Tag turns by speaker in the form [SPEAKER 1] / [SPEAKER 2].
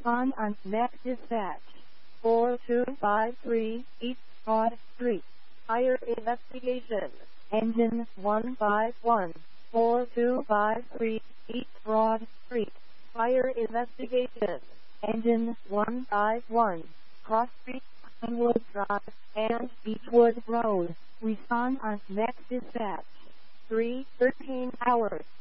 [SPEAKER 1] Respond on next dispatch. 4253 East Broad Street. Fire investigation. Engine 151. 4253 East Broad Street. Fire investigation. Engine 151. Cross Street, Pinewood Drive, and Beechwood Road. Respond on next dispatch. 3:13 hours.